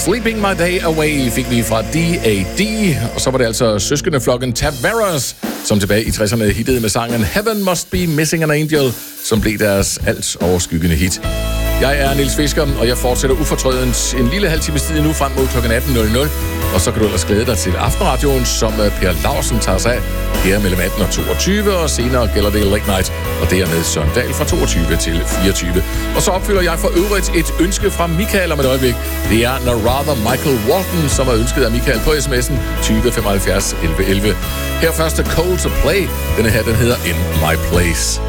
Sleeping My Day Away fik vi fra D.A.D. Og så var det altså søskendeflokken Tavares, som tilbage i 60'erne hittede med sangen Heaven Must Be Missing an Angel, som blev deres alt overskyggende hit. Jeg er Niels Fisker, og jeg fortsætter ufortrødent en lille halv times tid nu frem mod kl. 18.00. Og så kan du ellers glæde dig til Aftenradioen, som Per Lausen tager sig af her mellem 18 og 22, og senere gælder det Late Night, og det er med Søren Dahl fra 22 til 24. Og så opfylder jeg for øvrigt et ønske fra Michael om et øjeblik. Det er Narada Michael Walton, som er ønsket af Michael på sms'en 2075 1111. Her første Cold to Play. Denne her, den hedder In My Place.